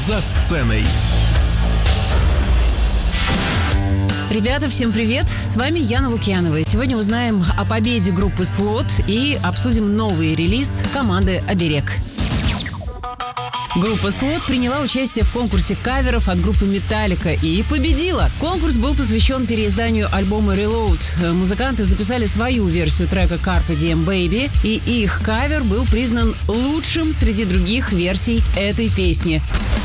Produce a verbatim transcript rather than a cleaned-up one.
«За сценой». Ребята, всем привет! С вами Яна Лукьянова. Сегодня узнаем о победе группы «Слот» и обсудим новый релиз команды «Оберег». Группа «Слот» приняла участие в конкурсе каверов от группы «Металлика» и победила. Конкурс был посвящен переизданию альбома «Reload». Музыканты записали свою версию трека «Carpe Diem Baby», и их кавер был признан лучшим среди других версий этой песни.